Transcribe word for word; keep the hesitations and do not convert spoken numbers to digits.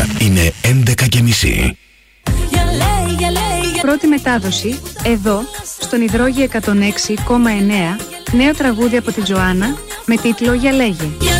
ώρα είναι έντεκα και μισή. Πρώτη μετάδοση, εδώ, στον Υδρόγειο εκατόν έξι κόμμα εννέα, νέο τραγούδι από την Τζοάννα, με τίτλο «Για λέγε».